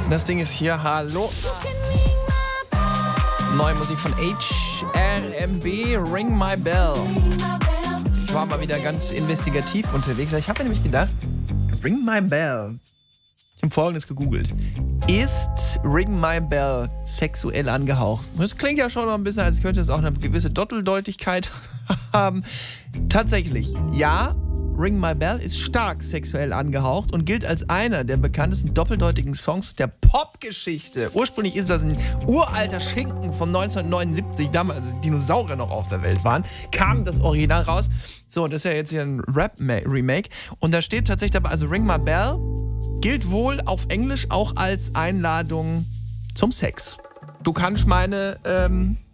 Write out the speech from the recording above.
Das Ding ist hier, hallo. Neue Musik von HRMB, Ring My Bell. Ich war mal wieder ganz investigativ unterwegs, weil ich habe mir nämlich gedacht, Ring My Bell. Ich habe Folgendes gegoogelt. Ist Ring My Bell sexuell angehaucht? Das klingt ja schon noch ein bisschen, als könnte es auch eine gewisse Doppeldeutigkeit haben. Tatsächlich, ja. Ring My Bell ist stark sexuell angehaucht und gilt als einer der bekanntesten doppeldeutigen Songs der Popgeschichte. Ursprünglich ist das ein uralter Schinken von 1979, damals als Dinosaurier noch auf der Welt waren, kam das Original raus. So, das ist ja jetzt hier ein Rap-Remake. Und da steht tatsächlich dabei, also Ring My Bell gilt wohl auf Englisch auch als Einladung zum Sex. Du kannst meine